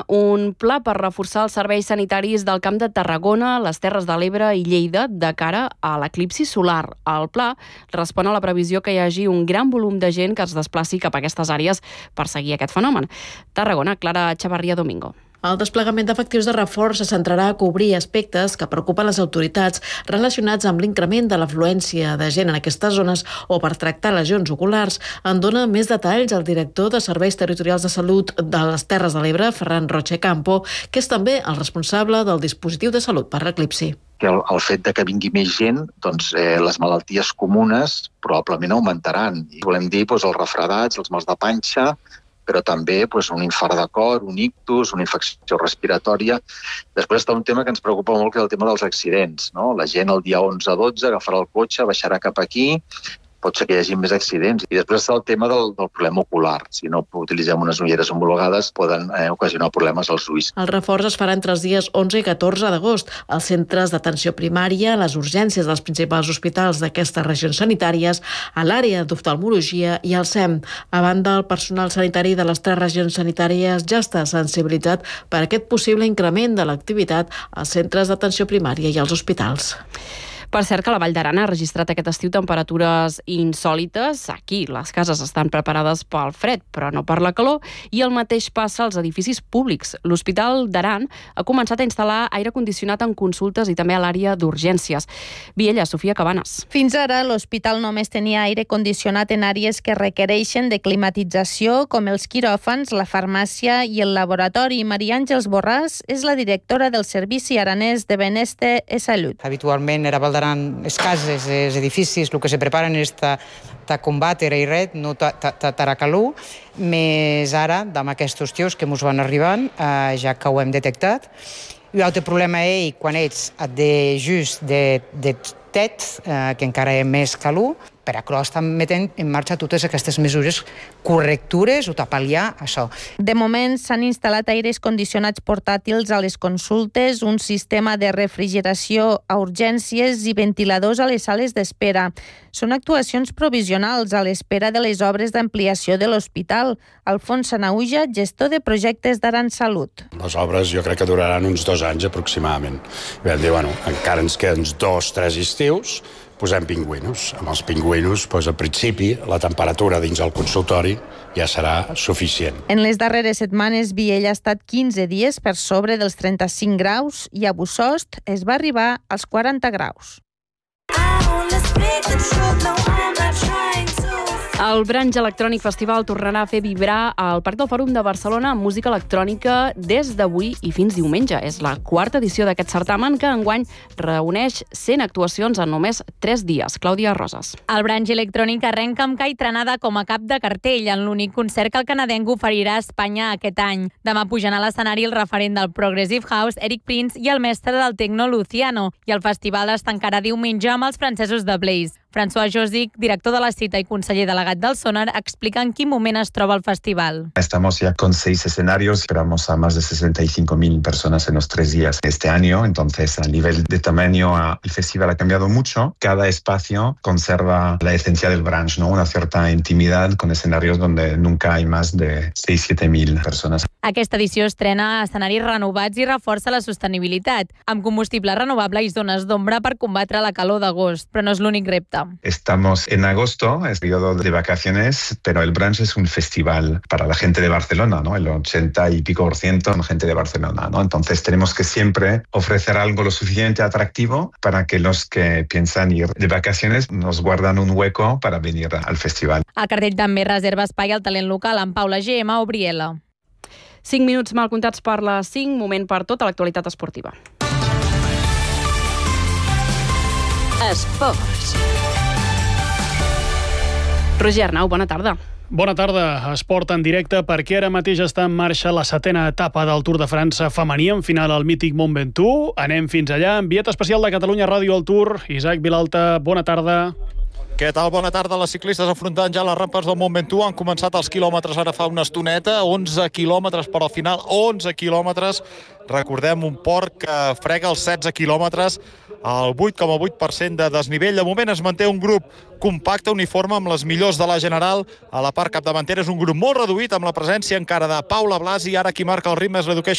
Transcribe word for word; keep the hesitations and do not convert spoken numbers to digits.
un pla per reforçar els serveis sanitaris del Camp de Tarragona, les Terres de l'Ebre i Lleida de cara a l'eclipsi solar. El pla respon a la previsió que hi hagi un gran volum de gent que es desplaci cap a aquestes àrees per seguir aquest fenomen. Tarragona, Clara Chavarría Domingo. El desplegament d'efectius de reforç se centrarà a cobrir aspectes que preocupen les autoritats relacionats amb l'increment de l'afluència de gent en aquestes zones o per tractar lesions oculars. En dona més detalls el director de Serveis Territorials de Salut de les Terres de l'Ebre, Ferran Roche Campo, que és també el responsable del dispositiu de salut per l'eclipsi. Que el, el fet de que vingui més gent, doncs eh, les malalties comunes probablement augmentaran. I volem dir doncs, els refredats, els mals de panxa, però també doncs, un infart de cor, un ictus, una infecció respiratòria. Després està un tema que ens preocupa molt, que és el tema dels accidents, no? La gent el dia onze dotze agafarà el cotxe, baixarà cap aquí, pot ser que hi hagi més accidents. I després està el tema del, del problema ocular. Si no utilitzem unes ulleres homologades, poden eh, ocasionar problemes als ulls. El reforç es farà entre els dies onze i catorze d'agost. Els centres d'atenció primària, les urgències dels principals hospitals d'aquestes regions sanitàries, a l'àrea d'oftalmologia i al S E M. A banda, el personal sanitari de les tres regions sanitàries ja està sensibilitzat per aquest possible increment de l'activitat als centres d'atenció primària i als hospitals. Per cert que la Vall d'Aran ha registrat aquest estiu temperatures insòlites. Aquí les cases estan preparades pel fred, però no per la calor, i el mateix passa als edificis públics. L'Hospital d'Aran ha començat a instal·lar aire condicionat en consultes i també a l'àrea d'urgències. Viella, Sofia Cabanes. Fins ara, l'hospital només tenia aire condicionat en àrees que requereixen de climatització, com els quiròfans, la farmàcia i el laboratori. Maria Àngels Borràs és la directora del Servici Aranès de Benestar i Salut. Habitualment era Val d'Aran, les cases, els edificis, el que se preparen és ta, ta combatre i red, no ta, ta, ta, ta calor, més ara, amb aquests tios que ens van arribant, eh, ja que ho hem detectat. I l'altre problema és quan ets de just de, de tet, eh, que encara és més calor, per a això estan metent en marxa totes aquestes mesures correctures o pal·liar això. De moment s'han instal·lat aires condicionats portàtils a les consultes, un sistema de refrigeració a urgències i ventiladors a les sales d'espera. Són actuacions provisionals a l'espera de les obres d'ampliació de l'hospital. Alfons Sanauja, gestor de projectes d'Aran Salut. Les obres jo crec que duraran uns dos anys aproximadament. Vam dir, bueno, encara ens queden dos, tres estius, posem pingüinos. Amb els pingüinos, doncs, al principi, la temperatura dins el consultori ja serà suficient. En les darreres setmanes, Viella ha estat quinze dies per sobre dels trenta-cinc graus i a Bussost es va arribar als quaranta graus. El Branch Electronic Festival tornarà a fer vibrar al Parc del Fòrum de Barcelona amb música electrònica des d'avui i fins diumenge. És la quarta edició d'aquest certamen que enguany reuneix cent actuacions en només tres dies. Clàudia Roses. El Branch Electronic arrenca amb Kai Tranada com a cap de cartell en l'únic concert que el canadenc oferirà a Espanya aquest any. Demà pugen a l'escenari el referent del Progressive House, Eric Prince, i el mestre del techno, Luciano. I el festival es tancarà diumenge amb els francesos de Blaze. François Josic, director de la cita i conseller delegat del Sonar, explica en quin moment es troba el festival. Estamos ya con seis escenarios, esperamos a más de sesenta y cinco mil personas en los tres días de este año, entonces a nivel de tamaño el festival ha cambiado mucho. Cada espacio conserva la esencia del branch, ¿no? Una cierta intimidad con escenarios donde nunca hay más de seis a siete mil personas. Aquesta edició estrena escenaris renovats i reforça la sostenibilitat, amb combustible renovable i zones d'ombra per combatre la calor d'agost, però no és l'únic repte. Estamos en agosto, es periodo de vacaciones, pero el Branch es un festival para la gente de Barcelona, ¿no? El ochenta y pico por ciento son gente de Barcelona, ¿no? Entonces tenemos que siempre ofrecer algo lo suficientemente atractivo para que los que piensan ir de vacaciones nos guardan un hueco para venir al festival. El cartell també reserva espai al talent local amb Paula G M o Briela. cinc minuts mal comptats per les cinc, moment per tota l'actualitat esportiva. Esports. Roger Arnau, bona tarda. Bona tarda. Esport en directe perquè ara mateix està en marxa la setena etapa del Tour de França femení en final al mític Mont Ventoux. Anem fins allà. Enviat especial de Catalunya Ràdio al Tour. Isaac Vilalta, bona tarda. Què tal? Bona tarda. Les ciclistes afrontant ja les rampes del Mont Ventoux. Han començat els quilòmetres ara fa una estoneta. onze quilòmetres, però al final onze quilòmetres. Recordem un port que frega els setze quilòmetres al vuit coma vuit per cent de desnivell. De moment es manté un grup compacte, uniforme, amb les millors de la general. A la part capdavantera és un grup molt reduït, amb la presència encara de Paula Blasi. Ara qui marca el ritme és l'Education